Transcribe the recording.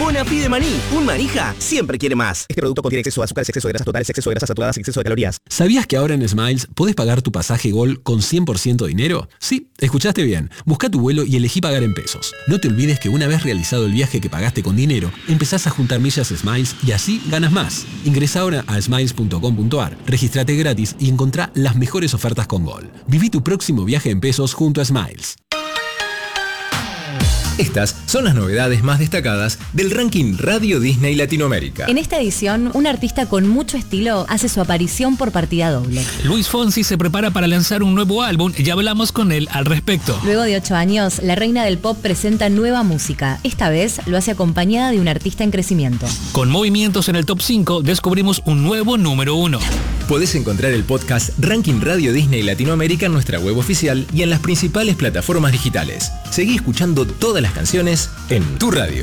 Bonafide de maní. Un manija siempre quiere más. Este producto contiene exceso de azúcares, exceso de grasas totales, exceso de grasas saturadas y exceso de calorías. ¿Sabías que ahora en Smiles podés pagar tu pasaje Gol con 100% dinero? Sí, escuchaste bien. Busca tu vuelo y elegí pagar en pesos. No te olvides que una vez realizado el viaje que pagaste con dinero, empezás a juntar millas Smiles y así ganas más. Ingresa ahora a smiles.com.ar, regístrate gratis y encontrá las mejores ofertas con Gol. Viví tu próximo viaje en pesos junto a Smiles. Estas son las novedades más destacadas del ranking Radio Disney Latinoamérica. En esta edición, un artista con mucho estilo hace su aparición por partida doble. Luis Fonsi se prepara para lanzar un nuevo álbum y hablamos con él al respecto. Luego de 8 años, la reina del pop presenta nueva música. Esta vez lo hace acompañada de un artista en crecimiento. Con movimientos en el top 5, descubrimos un nuevo número 1. Podés encontrar el podcast Ranking Radio Disney Latinoamérica en nuestra web oficial y en las principales plataformas digitales. Seguí escuchando todas las canciones en tu radio.